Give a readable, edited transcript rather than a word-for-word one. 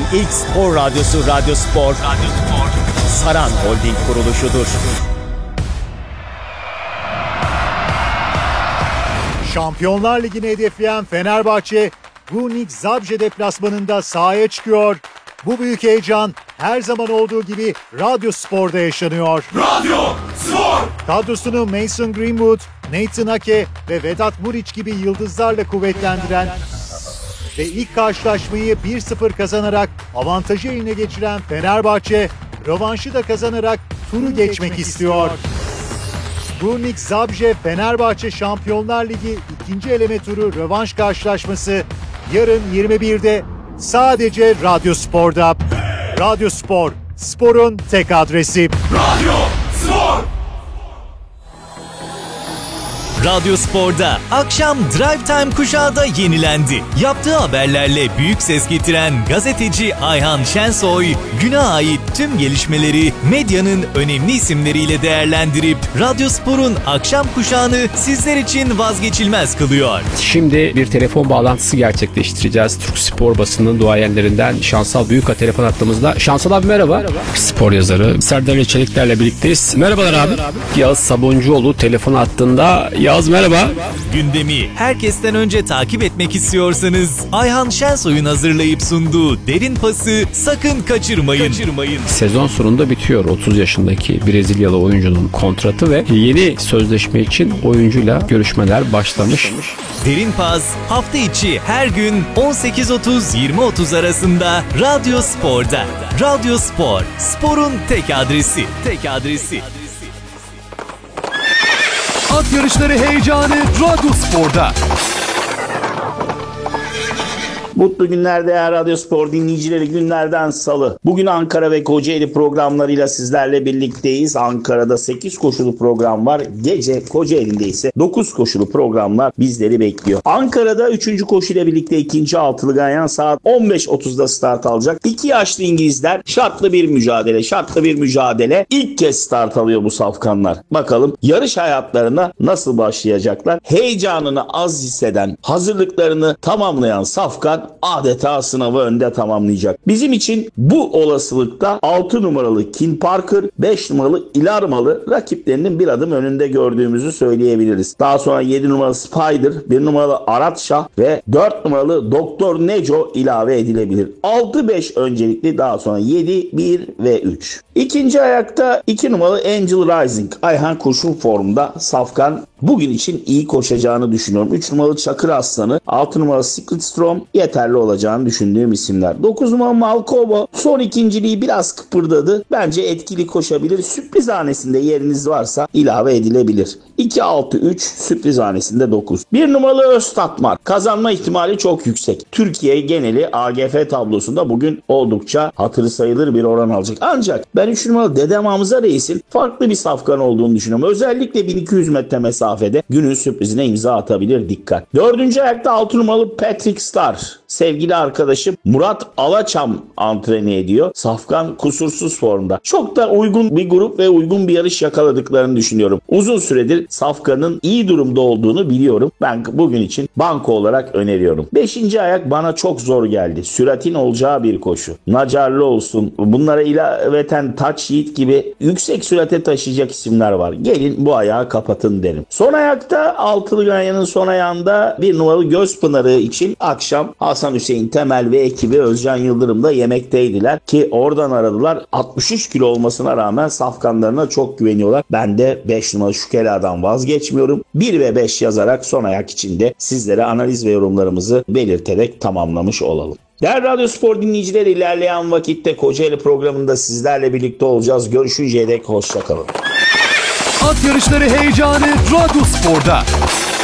ilk spor radyosu Radyo Spor, Saran Holding kuruluşudur. Şampiyonlar Ligi'ni hedefleyen Fenerbahçe, Brunic Zabrze deplasmanında sahaya çıkıyor. Bu büyük heyecan her zaman olduğu gibi Radyo Spor'da yaşanıyor. Radyo Spor! Kadrosunu Mason Greenwood, Nathan Ake ve Vedat Muriç gibi yıldızlarla kuvvetlendiren ve ilk karşılaşmayı 1-0 kazanarak avantajı eline geçiren Fenerbahçe, rövanşı da kazanarak turu geçmek istiyor. Brunic Zabrze Fenerbahçe Şampiyonlar Ligi 2. eleme turu rövanş karşılaşması yarın 21'de sadece Radyo Spor'da. Radyo Spor, sporun tek adresi. Radyo Spor! Radyo Spor'da akşam Drive Time kuşağı da yenilendi. Yaptığı haberlerle büyük ses getiren gazeteci Ayhan Şensoy, güne ait tüm gelişmeleri medyanın önemli isimleriyle değerlendirip Radyo Spor'un akşam kuşağını sizler için vazgeçilmez kılıyor. Şimdi bir telefon bağlantısı gerçekleştireceğiz. Türk spor basının duayenlerinden Şansal Büyük'a telefon attığımızda. Şansal abi merhaba. Spor yazarı Serdar Çelikler'le birlikteyiz. Merhabalar abi. Yağız Sabuncuoğlu telefon attığında. Yağız merhaba. Gündemi herkesten önce takip etmek istiyorsanız Ayhan Şensoy'un hazırlayıp sunduğu Derin Pası sakın kaçırmayın. Sezon sonunda bitiyor 30 yaşındaki Brezilyalı oyuncunun kontratı ve yeni sözleşme için oyuncuyla görüşmeler başlamış. Derin Pas hafta içi her gün 18.30-20.30 arasında Radyo Spor'da. Radyo Spor, sporun tek adresi. At yarışları heyecanı Radyo Spor'da. Mutlu günler değerli Radyo Spor dinleyicileri, günlerden salı. Bugün Ankara ve Kocaeli programlarıyla sizlerle birlikteyiz. Ankara'da 8 koşulu program var. Gece Kocaeli'nde ise 9 koşulu programlar bizleri bekliyor. Ankara'da 3. koşuyla birlikte 2. altılı ganyan saat 15.30'da start alacak. 2 yaşlı İngilizler şartlı bir mücadele. İlk kez start alıyor bu safkanlar. Bakalım yarış hayatlarına nasıl başlayacaklar? Heyecanını az hisseden, hazırlıklarını tamamlayan safkan adeta sınavı önde tamamlayacak. Bizim için bu olasılıkta 6 numaralı Kin Parker, 5 numaralı İlarmalı rakiplerinin bir adım önünde gördüğümüzü söyleyebiliriz. Daha sonra 7 numaralı Spider, 1 numaralı Arat Şah ve 4 numaralı Doktor Neco ilave edilebilir. 6-5 öncelikli, daha sonra 7, 1 ve 3. İkinci ayakta 2 numaralı Angel Rising. Ayhan koşu formda safkan bugün için iyi koşacağını düşünüyorum. 3 numaralı Çakır Aslanı, 6 numaralı Secret Storm yeterli olacağını düşündüğüm isimler. 9 numaralı Malkovo son ikinciliği biraz kıpırdadı. Bence etkili koşabilir. Sürpriz hanesinde yeriniz varsa ilave edilebilir. 2-6-3 sürpriz hanesinde 9. 1 numaralı Öztatmar. Kazanma ihtimali çok yüksek. Türkiye geneli AGF tablosunda bugün oldukça hatırı sayılır bir oran alacak. Ancak ben 3 numaralı Dedem Hamza Reis'in farklı bir safkan olduğunu düşünüyorum. Özellikle 1200 metre mesafede günün sürprizine imza atabilir, dikkat. 4. ayakta 6 numaralı Patrick Star. Sevgili arkadaşım Murat Alaçam antrene ediyor. Safkan kusursuz formda. Çok da uygun bir grup ve uygun bir yarış yakaladıklarını düşünüyorum. Uzun süredir Safkan'ın iyi durumda olduğunu biliyorum. Ben bugün için banko olarak öneriyorum. 5. ayak bana çok zor geldi. Süratin olacağı bir koşu. Nacarlı olsun. Bunlara ilaveten Touch Yiğit gibi yüksek sürate taşıyacak isimler var. Gelin bu ayağı kapatın derim. Son ayakta altılı ganyanın son ayağında 1 numaralı Gözpınarı için akşam Hasan Hüseyin Temel ve ekibi Özcan Yıldırım'da yemekteydiler ki oradan aradılar. 63 kilo olmasına rağmen safkanlarına çok güveniyorlar. Ben de 5 numaralı Şükela'dan vazgeçmiyorum. 1 ve 5 yazarak son ayak içinde sizlere analiz ve yorumlarımızı belirterek tamamlamış olalım. Değerli Radyo Spor dinleyicileri, ilerleyen vakitte Kocaeli programında sizlerle birlikte olacağız. Görüşünceye dek hoşça kalın. At yarışları heyecanı Radyo Spor'da.